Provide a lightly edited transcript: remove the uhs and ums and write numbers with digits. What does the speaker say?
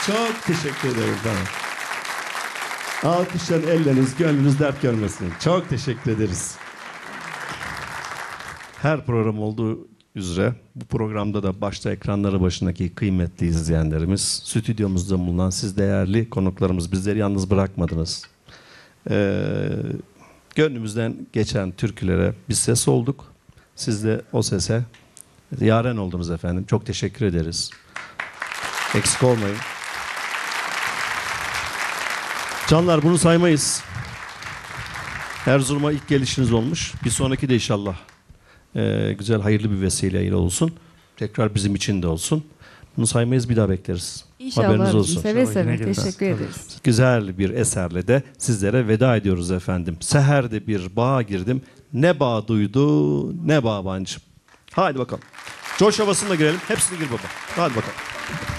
Çok teşekkür ederim efendim. Alkışların elleriniz, gönlünüz dert görmesin. Çok teşekkür ederiz. Her program olduğu üzere bu programda da başta ekranları başındaki kıymetli izleyenlerimiz, stüdyomuzda bulunan siz değerli konuklarımız, bizleri yalnız bırakmadınız. Gönlümüzden geçen türkülere biz ses olduk. Siz de o sese yaren oldunuz efendim. Çok teşekkür ederiz. Eksik olmayın. Canlar, bunu saymayız. Erzurum'a ilk gelişiniz olmuş. Bir sonraki de inşallah güzel, hayırlı bir vesileyle olsun. Tekrar bizim için de olsun. Bunu saymayız, bir daha bekleriz. İnşallah. Haberiniz olsun. Seve seve. Teşekkür ederiz. Güzel bir eserle de sizlere veda ediyoruz efendim. Seherde bir bağa girdim. Ne bağ duydu, ne bağbancım. Haydi bakalım. Coş havasına girelim. Hepsini gir baba. Hadi bakalım.